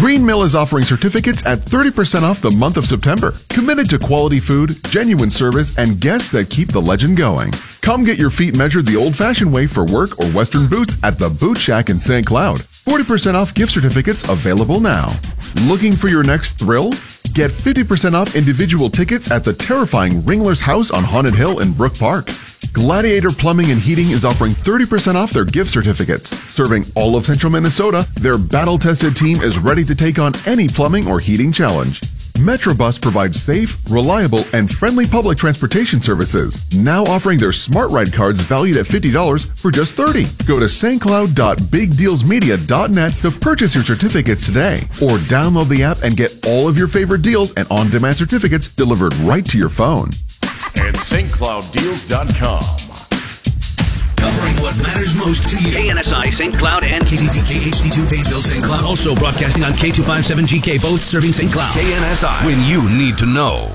Green Mill is offering certificates at 30% off the month of September. Committed to quality food, genuine service, and guests that keep the legend going. Come get your feet measured the old-fashioned way for work or Western boots at the Boot Shack in St. Cloud. 40% off gift certificates available now. Looking for your next thrill? Get 50% off individual tickets at the terrifying Ringler's House on Haunted Hill in Brook Park. Gladiator Plumbing and Heating is offering 30% off their gift certificates. Serving all of Central Minnesota, their battle-tested team is ready to take on any plumbing or heating challenge. Metrobus provides safe, reliable, and friendly public transportation services. Now offering their Smart Ride cards valued at $50 for just $30. Go to stcloud.bigdealsmedia.net to purchase your certificates today. Or download the app and get all of your favorite deals and on-demand certificates delivered right to your phone. And stclouddeals.com. Covering what matters most to you. KNSI St. Cloud and KCPK HD2 Painesville St. Cloud. Also broadcasting on K257GK, both serving St. Cloud. KNSI, when you need to know.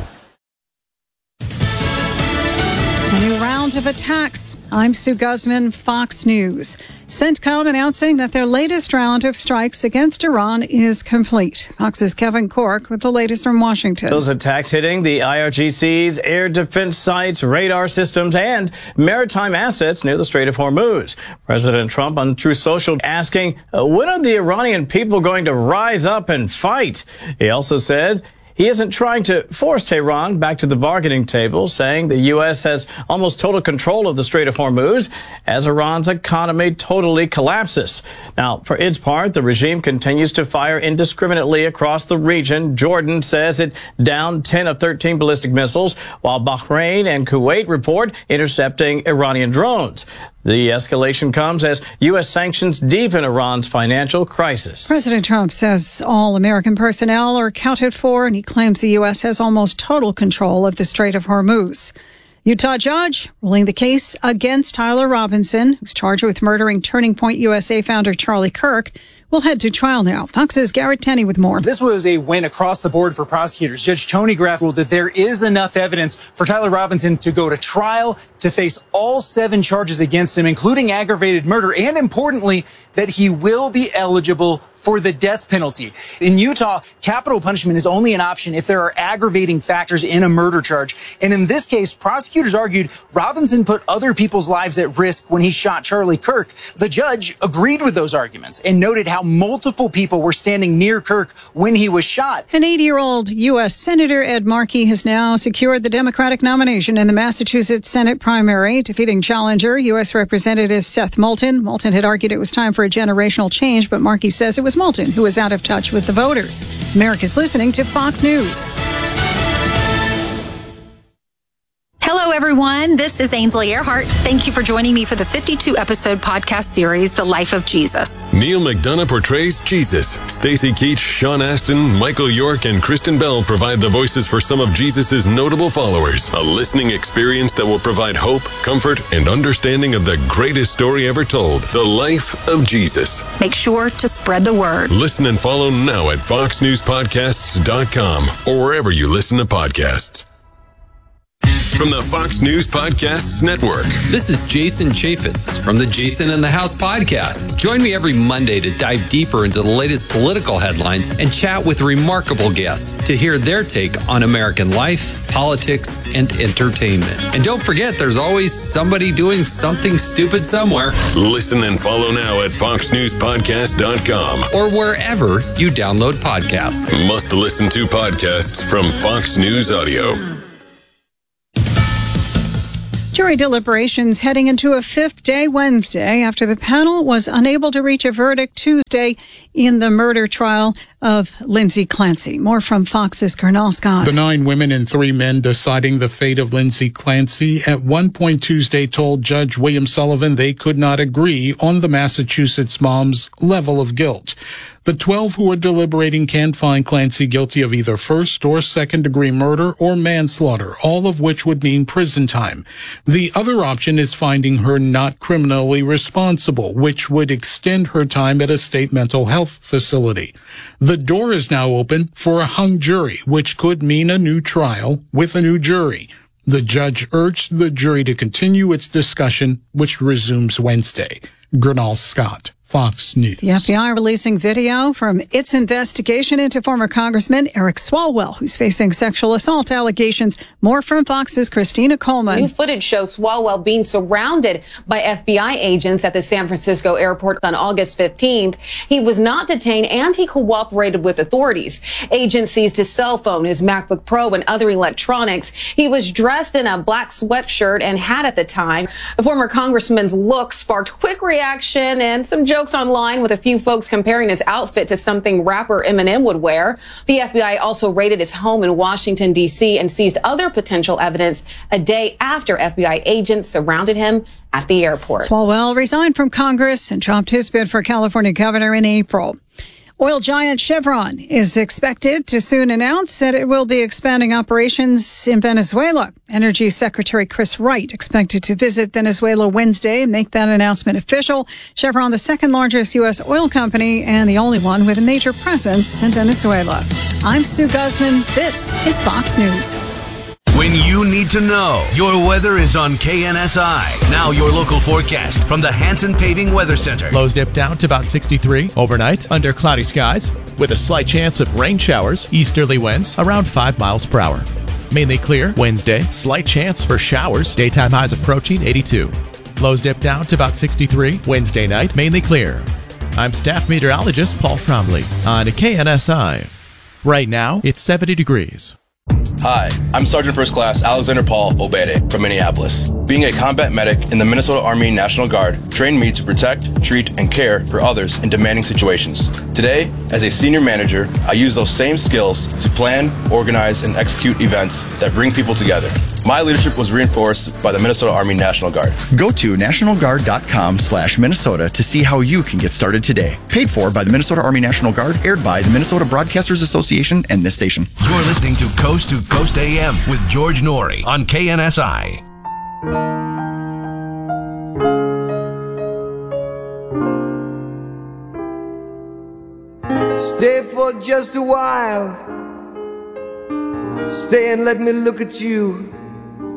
A new round of attacks. I'm Sue Guzman, Fox News. CENTCOM announcing that their latest round of strikes against Iran is complete. Fox's Kevin Cork with the latest from Washington. Those attacks hitting the IRGC's air defense sites, radar systems, and maritime assets near the Strait of Hormuz. President Trump on Truth Social asking, when are the Iranian people going to rise up and fight? He also said he isn't trying to force Tehran back to the bargaining table, saying the U.S. has almost total control of the Strait of Hormuz as Iran's economy totally collapses. Now, for its part, the regime continues to fire indiscriminately across the region. Jordan says it downed 10 of 13 ballistic missiles, while Bahrain and Kuwait report intercepting Iranian drones. The escalation comes as U.S. sanctions deepen Iran's financial crisis. President Trump says all American personnel are accounted for, and he claims the U.S. has almost total control of the Strait of Hormuz. Utah judge ruling the case against Tyler Robinson, who's charged with murdering Turning Point USA founder Charlie Kirk, will head to trial now. Fox's Garrett Tenney with more. This was a win across the board for prosecutors. Judge Tony Graff ruled that there is enough evidence for Tyler Robinson to go to trial, to face all 7 charges against him, including aggravated murder, and importantly, that he will be eligible for the death penalty. In Utah, capital punishment is only an option if there are aggravating factors in a murder charge. And in this case, prosecutors argued Robinson put other people's lives at risk when he shot Charlie Kirk. The judge agreed with those arguments and noted how multiple people were standing near Kirk when he was shot. An 80-year-old U.S. Senator Ed Markey has now secured the Democratic nomination in the Massachusetts Senate primary, defeating challenger U.S. Representative Seth Moulton. Moulton had argued it was time for a generational change, but Markey says it was Moulton who was out of touch with the voters. America's listening to Fox News. Hello, everyone. This is Ainsley Earhart. Thank you for joining me for the 52-episode podcast series, The Life of Jesus. Neil McDonough portrays Jesus. Stacy Keach, Sean Astin, Michael York, and Kristen Bell provide the voices for some of Jesus' notable followers. A listening experience that will provide hope, comfort, and understanding of the greatest story ever told, The Life of Jesus. Make sure to spread the word. Listen and follow now at foxnewspodcasts.com or wherever you listen to podcasts. From the Fox News Podcasts Network. This is Jason Chaffetz from the Jason in the House podcast. Join me every Monday to dive deeper into the latest political headlines and chat with remarkable guests to hear their take on American life, politics, and entertainment. And don't forget, there's always somebody doing something stupid somewhere. Listen and follow now at foxnewspodcast.com or wherever you download podcasts. Must listen to podcasts from Fox News Audio. Jury deliberations heading into a 5th day Wednesday after the panel was unable to reach a verdict Tuesday in the murder trial of Lindsay Clancy. More from Fox's Gernal Scott. The 9 women and 3 men deciding the fate of Lindsay Clancy at one point Tuesday told Judge William Sullivan they could not agree on the Massachusetts mom's level of guilt. The 12 who are deliberating can find Clancy guilty of either first or second-degree murder or manslaughter, all of which would mean prison time. The other option is finding her not criminally responsible, which would extend her time at a state mental health facility. The door is now open for a hung jury, which could mean a new trial with a new jury. The judge urged the jury to continue its discussion, which resumes Wednesday. Gernal Scott, Fox News. The FBI releasing video from its investigation into former Congressman Eric Swalwell, who's facing sexual assault allegations. More from Fox's Christina Coleman. New footage shows Swalwell being surrounded by FBI agents at the San Francisco airport on August 15th. He was not detained and he cooperated with authorities. Agents seized his cell phone, his MacBook Pro, and other electronics. He was dressed in a black sweatshirt and hat at the time. The former congressman's look sparked quick reaction and some jokes online, with a few folks comparing his outfit to something rapper Eminem would wear. The FBI also raided his home in Washington, D.C. and seized other potential evidence a day after FBI agents surrounded him at the airport. Swalwell resigned from Congress and dropped his bid for California governor in April. Oil giant Chevron is expected to soon announce that it will be expanding operations in Venezuela. Energy Secretary Chris Wright expected to visit Venezuela Wednesday and make that announcement official. Chevron, the second largest U.S. oil company and the only one with a major presence in Venezuela. I'm Sue Guzman. This is Fox News. When you need to know, your weather is on KNSI. Now your local forecast from the Hanson Paving Weather Center. Lows dip down to about 63 overnight under cloudy skies with a slight chance of rain showers, easterly winds around 5 miles per hour. Mainly clear Wednesday, slight chance for showers, daytime highs approaching 82. Lows dip down to about 63 Wednesday night, mainly clear. I'm staff meteorologist Paul Trombley on KNSI. Right now, it's 70 degrees. Hi, I'm Sergeant First Class Alexander Paul Obede from Minneapolis. Being a combat medic in the Minnesota Army National Guard trained me to protect, treat, and care for others in demanding situations. Today, as a senior manager, I use those same skills to plan, organize, and execute events that bring people together. My leadership was reinforced by the Minnesota Army National Guard. Go to nationalguard.com/Minnesota to see how you can get started today. Paid for by the Minnesota Army National Guard, aired by the Minnesota Broadcasters Association and this station. You're listening to Coast to Coast AM with George Norrie on KNSI. Stay for just a while. Stay and let me look at you.